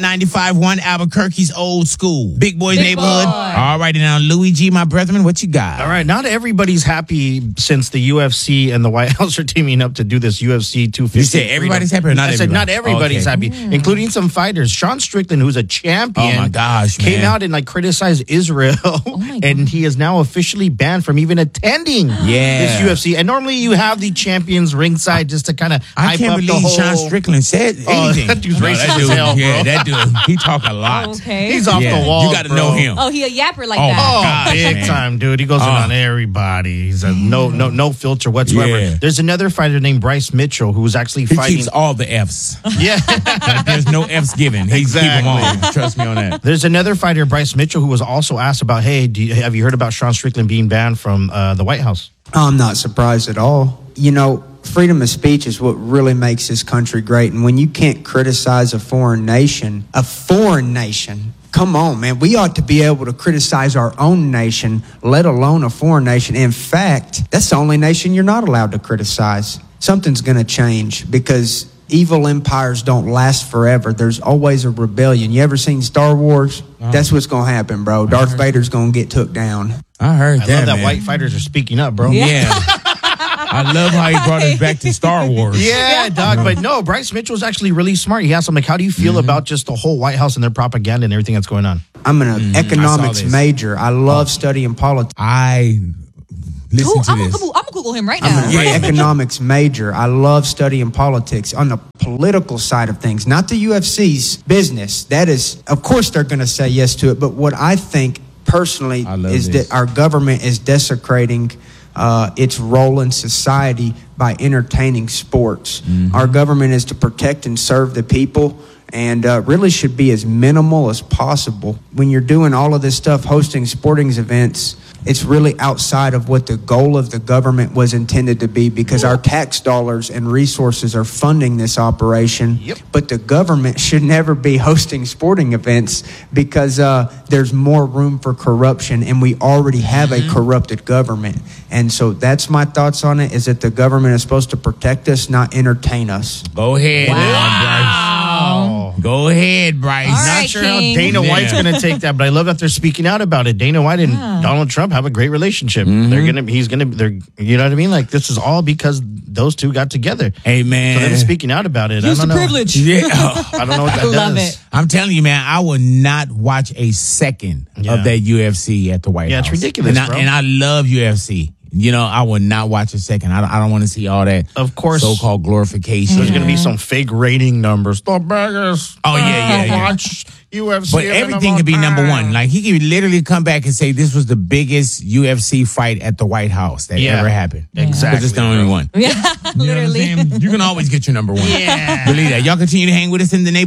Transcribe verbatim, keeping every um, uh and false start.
ninety-five point one Albuquerque's Old School. Big Boy's Big Neighborhood. Boy. All right, now, Louis G., my brethren, what you got? All right, not everybody's happy since the U F C and the White House are teaming up to do this U F C two fifty. You said everybody's happy or not I everybody? said not everybody's Okay. happy, including some fighters. Sean Strickland, who's a champion, Oh, my gosh, came man. out and like criticized Israel, my and he is now officially banned from even attending Yeah. this U F C. And normally you have the champions ringside just to kind of I hype can't up the believe whole. Sean Strickland said Oh, anything. that dude's No, racist that as dude, hell, Yeah, bro. that dude, he talk a lot. Okay. He's off Yeah, the wall. you got to bro. know him. Oh, he a yapper like Oh, that. Oh, Gosh, big man. time, dude. He goes in Oh. on everybody. He's a no, no, no filter whatsoever. Yeah. There's another fighter named Bryce Mitchell who's actually He fighting. keeps all the F's. Yeah. Like, there's no F's given. He's keep them Exactly. on. Trust me on that. There's another fighter, Bryce Mitchell, who was also asked about, hey, do you, have you heard about Sean Strickland being banned from uh, the White House? I'm not surprised at all. You know, freedom of speech is what really makes this country great. And when you can't criticize a foreign nation, a foreign nation, come on, man. We ought to be able to criticize our own nation, let alone a foreign nation. In fact, that's the only nation you're not allowed to criticize. Something's going to change because evil empires don't last forever. There's always a rebellion. You ever seen Star Wars? Oh. That's what's going to happen, bro. Darth Vader's going to get took down. I heard I that, love that man. white fighters are speaking up, bro. Yeah. I love how he brought us back to Star Wars. Yeah, dog. But no, Bryce Mitchell's actually really smart. He asked him, like, how do you feel Mm-hmm. about just the whole White House and their propaganda and everything that's going on? I'm an economics this. major. I love studying politics. I listen Ooh, to I'm this. gonna I'm Google him right I'm now. an Yeah. economics major. I love studying politics on the political side of things, not the U F C's business. That is, of course, they're going to say yes to it. But what I think personally I love is this. that our government is desecrating uh, its role in society by entertaining sports. Mm-hmm. Our government is to protect and serve the people. And uh, really should be as minimal as possible. When you're doing all of this stuff, hosting sporting events, it's really outside of what the goal of the government was intended to be because our tax dollars and resources are funding this operation. Yep. But the government should never be hosting sporting events because uh, there's more room for corruption, and we already have a corrupted government. And so that's my thoughts on it, is that the government is supposed to protect us, not entertain us. Go ahead, Wow. now, Bryce. Go ahead, Bryce. All Not right, sure King. how Dana Yeah. White's going to take that, but I love that they're speaking out about it. Dana White and Donald Trump have a great relationship. Mm-hmm. They're gonna, he's gonna, they're, you know what I mean? Like, this is all because those two got together. Hey, man. So them speaking out about it, Use I the don't know. privilege. Yeah. I don't know what that Love does. it. I'm telling you, man, I will not watch a second Yeah. of that U F C at the White Yeah, House. it's ridiculous, and I, bro. And I love U F C. You know, I will not watch a second. I don't, I don't want to see all that Of course. so-called glorification. There's going to be some fake rating numbers. The biggest. Oh, yeah, yeah, yeah. Watch U F C. But everything could be number one. Like, he could literally come back and say this was the biggest U F C fight at the White House that Yeah. ever happened. Exactly, Because it's the only bro. one. Yeah, You know what I'm literally. saying? You can always get your number one. Yeah. Believe that. Y'all continue to hang with us in the neighborhood.